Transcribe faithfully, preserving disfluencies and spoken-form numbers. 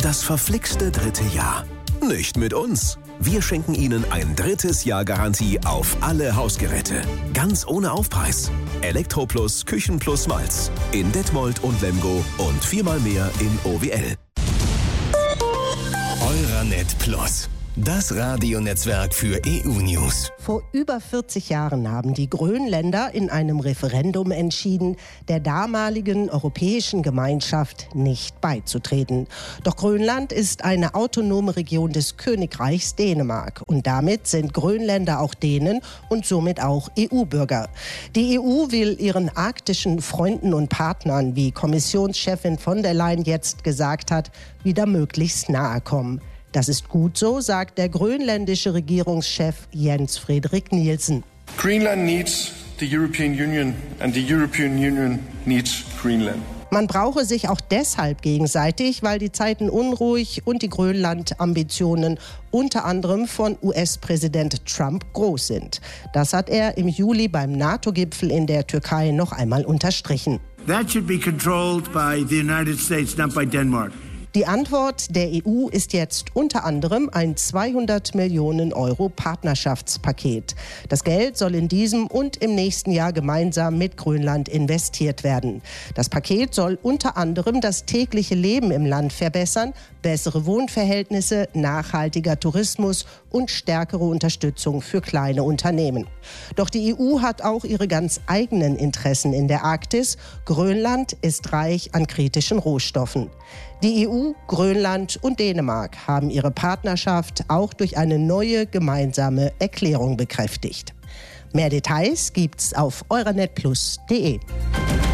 Das verflixte dritte Jahr. Nicht mit uns. Wir schenken Ihnen ein drittes Jahr Garantie auf alle Hausgeräte. Ganz ohne Aufpreis. Elektroplus, Küchenplus Malz. In Detmold und Lemgo und viermal mehr in O W L. Euranet Plus. Das Radionetzwerk für E U-News. Vor über vierzig Jahren haben die Grönländer in einem Referendum entschieden, der damaligen Europäischen Gemeinschaft nicht beizutreten. Doch Grönland ist eine autonome Region des Königreichs Dänemark. Und damit sind Grönländer auch Dänen und somit auch E U-Bürger. Die E U will ihren arktischen Freunden und Partnern, wie Kommissionschefin von der Leyen jetzt gesagt hat, wieder möglichst nahe kommen. Das ist gut so, sagt der grönländische Regierungschef Jens Frederik Nielsen. Greenland needs the European Union and the European Union needs Greenland. Man brauche sich auch deshalb gegenseitig, weil die Zeiten unruhig und die Grönland-Ambitionen unter anderem von U S-Präsident Trump groß sind. Das hat er im Juli beim NATO-Gipfel in der Türkei noch einmal unterstrichen. That should be controlled by the United States, not by Denmark. Die Antwort der E U ist jetzt unter anderem ein zweihundert Millionen Euro Partnerschaftspaket. Das Geld soll in diesem und im nächsten Jahr gemeinsam mit Grönland investiert werden. Das Paket soll unter anderem das tägliche Leben im Land verbessern, bessere Wohnverhältnisse, nachhaltiger Tourismus und stärkere Unterstützung für kleine Unternehmen. Doch die E U hat auch ihre ganz eigenen Interessen in der Arktis. Grönland ist reich an kritischen Rohstoffen. Die E U, Grönland und Dänemark haben ihre Partnerschaft auch durch eine neue gemeinsame Erklärung bekräftigt. Mehr Details gibt's auf euranet plus punkt de.